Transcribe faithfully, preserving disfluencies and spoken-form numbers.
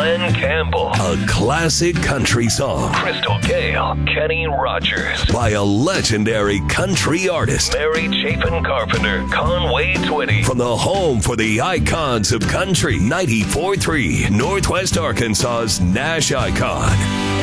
Glenn Campbell. A classic country song. Crystal Gale, Kenny Rogers. By a legendary country artist. Mary Chapin Carpenter, Conway Twitty. From the home for the icons of country, ninety-four point three, Northwest Arkansas's Nash Icon.